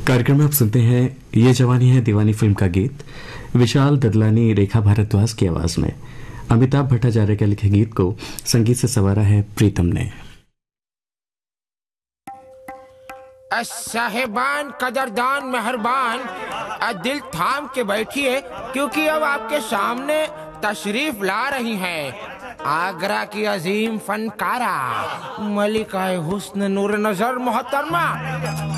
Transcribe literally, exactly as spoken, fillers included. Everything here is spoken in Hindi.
कार्यक्रम में आप सुनते हैं ये जवानी है दीवानी फिल्म का गीत विशाल ददलानी रेखा भारद्वाज की आवाज में। अमिताभ भट्टाचार्य के लिखे गीत को संगीत से संवारा है प्रीतम ने। साहेबान, कदरदान, मेहरबान, दिल थाम के बैठिए क्योंकि अब आपके सामने तशरीफ ला रही हैं आगरा की अजीम फनकारा मलिका हुस्न नूर नजर मोहतरमा